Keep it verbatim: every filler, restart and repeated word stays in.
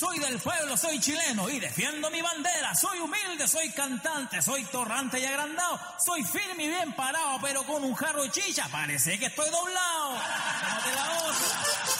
Soy del pueblo, soy chileno y defiendo mi bandera. Soy humilde, soy cantante, soy torrante y agrandado. Soy firme y bien parado, pero con un jarro de chicha parece que estoy doblado. Como te la otra.